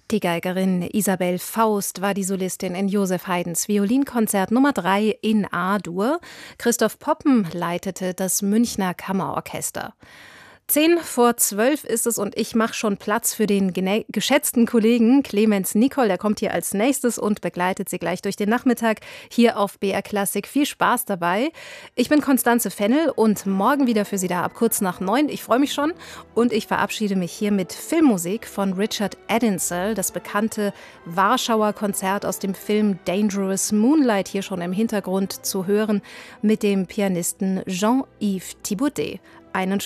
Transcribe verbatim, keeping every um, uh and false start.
Die Geigerin Isabell Faust war die Solistin in Joseph Haydns Violinkonzert Nummer drei in A-Dur. Christoph Poppen leitete das Münchner Kammerorchester. Zehn vor zwölf ist es und ich mache schon Platz für den geschätzten Kollegen Clemens Nicol. Der kommt hier als nächstes und begleitet Sie gleich durch den Nachmittag hier auf B R Klassik. Viel Spaß dabei. Ich bin Constanze Fennel und morgen wieder für Sie da ab kurz nach neun. Ich freue mich schon und ich verabschiede mich hier mit Filmmusik von Richard Edinsel. Das bekannte Warschauer Konzert aus dem Film Dangerous Moonlight hier schon im Hintergrund zu hören mit dem Pianisten Jean-Yves Thibaudet. Einen